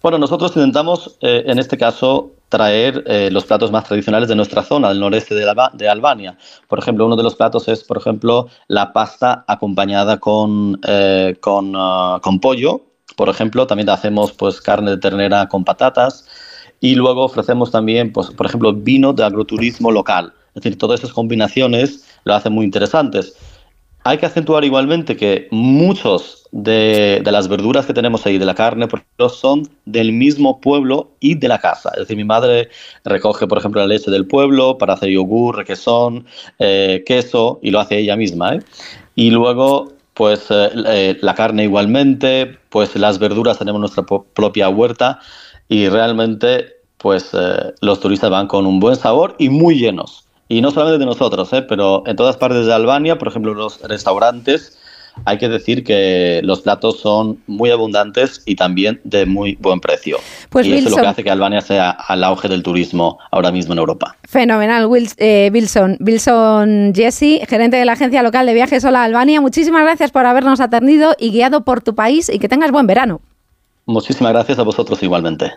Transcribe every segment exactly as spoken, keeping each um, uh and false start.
Bueno, nosotros intentamos, eh, en este caso, traer eh, los platos más tradicionales de nuestra zona, del noreste de, la, de Albania. Por ejemplo, uno de los platos es, por ejemplo, la pasta acompañada con, eh, con, uh, con pollo. Por ejemplo, también hacemos pues, carne de ternera con patatas. Y luego ofrecemos también, pues, por ejemplo, vino de agroturismo local. Es decir, todas esas combinaciones lo hacen muy interesantes. Hay que acentuar igualmente que muchos de, de las verduras que tenemos ahí, de la carne, por ejemplo, son del mismo pueblo y de la casa. Es decir, mi madre recoge, por ejemplo, la leche del pueblo para hacer yogur, requesón, eh, queso, y lo hace ella misma, ¿eh? Y luego, pues, eh, eh, la carne igualmente, pues las verduras tenemos nuestra po- propia huerta y realmente, pues, eh, los turistas van con un buen sabor y muy llenos. Y no solamente de nosotros, ¿eh? Pero en todas partes de Albania, por ejemplo, los restaurantes, hay que decir que los platos son muy abundantes y también de muy buen precio. Pues y Wilson, eso es lo que hace que Albania sea al auge del turismo ahora mismo en Europa. Fenomenal, Wilson, eh, Wilson, Wilson Jesse, gerente de la agencia local de viajes Hola Albania. Muchísimas gracias por habernos atendido y guiado por tu país y que tengas buen verano. Muchísimas gracias a vosotros igualmente.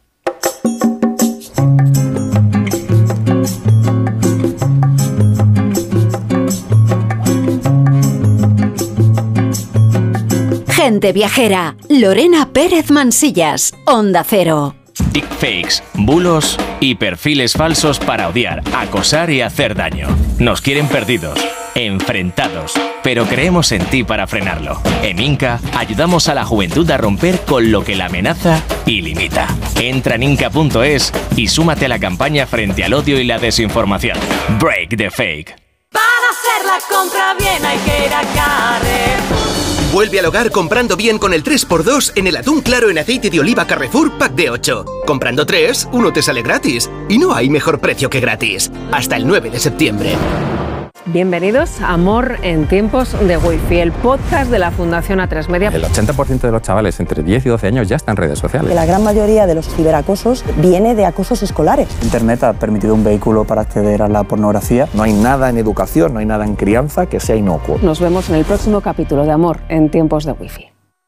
Gente Viajera, Lorena Pérez Mansillas, Onda Cero. Deepfakes, bulos y perfiles falsos para odiar, acosar y hacer daño. Nos quieren perdidos, enfrentados, pero creemos en ti para frenarlo. En Inca ayudamos a la juventud a romper con lo que la amenaza y limita. Entra en inca punto es y súmate a la campaña frente al odio y la desinformación. Break the fake. Para hacer la compra bien hay que ir a Carrefour. Vuelve al hogar comprando bien con el tres por dos en el atún claro en aceite de oliva Carrefour Pack de ocho. Comprando tres, uno te sale gratis. Y no hay mejor precio que gratis. Hasta el nueve de septiembre. Bienvenidos a Amor en tiempos de Wi-Fi, el podcast de la Fundación A tres Media. El ochenta por ciento de los chavales entre diez y doce años ya están en redes sociales. Que la gran mayoría de los ciberacosos viene de acosos escolares. Internet ha permitido un vehículo para acceder a la pornografía. No hay nada en educación, no hay nada en crianza que sea inocuo. Nos vemos en el próximo capítulo de Amor en tiempos de Wi-Fi.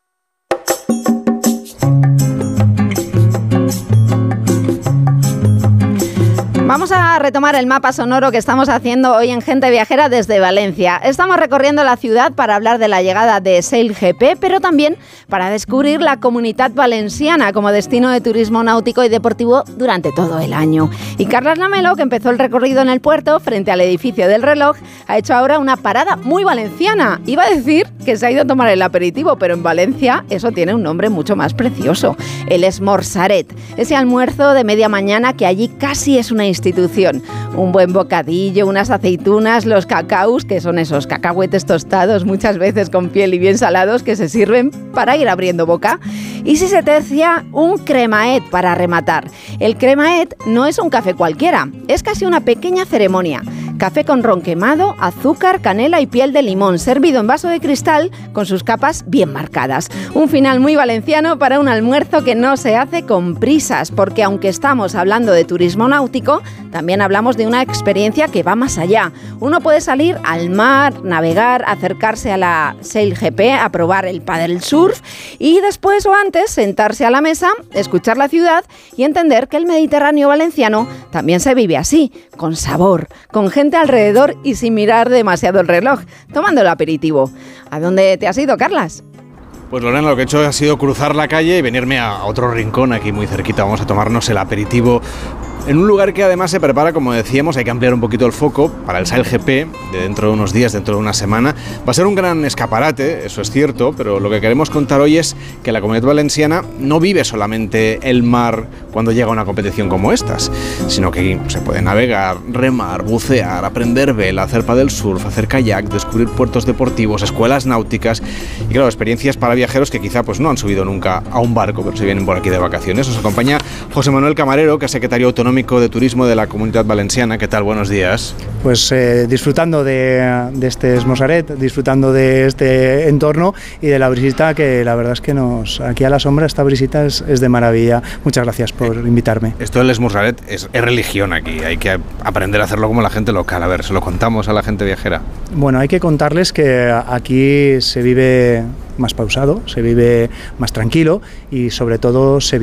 Vamos a retomar el mapa sonoro que estamos haciendo hoy en Gente Viajera desde Valencia. Estamos recorriendo la ciudad para hablar de la llegada de SailGP, pero también para descubrir la Comunitat Valenciana como destino de turismo náutico y deportivo durante todo el año. Y Carlas Lamelo, que empezó el recorrido en el puerto, frente al edificio del reloj, ha hecho ahora una parada muy valenciana. Iba a decir que se ha ido a tomar el aperitivo, pero en Valencia eso tiene un nombre mucho más precioso, el esmorzaret, ese almuerzo de media mañana que allí casi es una institución. Un buen bocadillo, unas aceitunas, los cacaos, que son esos cacahuetes tostados, muchas veces con piel y bien salados, que se sirven para ir abriendo boca. Y si se tercia, un cremaet para rematar. El cremaet no es un café cualquiera, es casi una pequeña ceremonia. Café con ron quemado, azúcar, canela y piel de limón, servido en vaso de cristal con sus capas bien marcadas. Un final muy valenciano para un almuerzo que no se hace con prisas, porque aunque estamos hablando de turismo náutico, también hablamos de una experiencia que va más allá. Uno puede salir al mar, navegar, acercarse a la SailGP, a probar el paddle surf y después o antes sentarse a la mesa, escuchar la ciudad y entender que el Mediterráneo valenciano también se vive así, con sabor, con gente alrededor y sin mirar demasiado el reloj, tomando el aperitivo. ¿A dónde te has ido, Carlas? Pues Lorena, lo que he hecho ha sido cruzar la calle y venirme a otro rincón aquí muy cerquita. Vamos a tomarnos el aperitivo en un lugar que además se prepara, como decíamos, hay que ampliar un poquito el foco para el SailGP de dentro de unos días, dentro de una semana. Va a ser un gran escaparate, eso es cierto, pero lo que queremos contar hoy es que la Comunidad Valenciana no vive solamente el mar cuando llega una competición como estas, sino que se puede navegar, remar, bucear, aprender vela, hacer paddle surf, hacer kayak, descubrir puertos deportivos, escuelas náuticas y, claro, experiencias para viajeros que quizá pues no han subido nunca a un barco, pero se vienen por aquí de vacaciones. Nos acompaña José Manuel Camarero, que es secretario autonómico de Turismo de la Comunidad Valenciana. ¿Qué tal? Buenos días. Pues eh, disfrutando de, de este esmorzaret, disfrutando de este entorno y de la brisita, que la verdad es que nos aquí a la sombra esta brisita es, es de maravilla. Muchas gracias por eh, invitarme. Esto del esmorzaret es, es religión aquí, hay que aprender a hacerlo como la gente local. A ver, se lo contamos a la gente viajera. Bueno, hay que contarles que aquí se vive más pausado, se vive más tranquilo y sobre todo se